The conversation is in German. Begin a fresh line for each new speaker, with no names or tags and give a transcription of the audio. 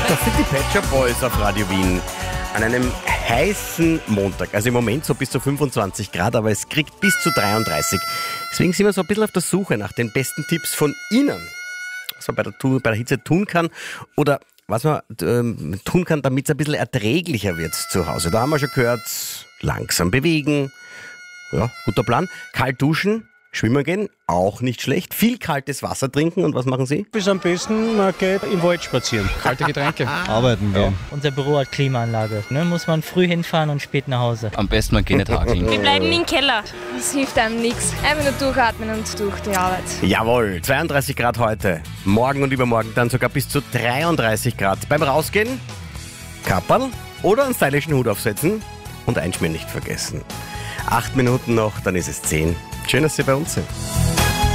Das sind die Pet Shop Boys auf Radio Wien. An einem heißen Montag, also im Moment so bis zu 25 Grad, aber es kriegt bis zu 33. Deswegen sind wir so ein bisschen auf der Suche nach den besten Tipps von Ihnen, was man bei der Hitze tun kann oder was man tun kann, damit es ein bisschen erträglicher wird zu Hause. Da haben wir schon gehört, langsam bewegen, ja, guter Plan, kalt duschen, schwimmen gehen, auch nicht schlecht. Viel kaltes Wasser trinken und was machen Sie?
Ist am besten, man geht im Wald spazieren.
Kalte Getränke.
Arbeiten gehen.
Unser Büro hat Klimaanlage. Muss man früh hinfahren und spät nach Hause.
Am besten man geht nicht hakeln.
Wir bleiben im Keller.
Das hilft einem nichts. Einfach nur durchatmen und durch die Arbeit.
Jawohl, 32 Grad heute. Morgen und übermorgen dann sogar bis zu 33 Grad. Beim Rausgehen, Kapperl oder einen stylischen Hut aufsetzen und einschmieren nicht vergessen. 8 Minuten noch, dann ist es 10. Schön, dass Sie bei uns sind.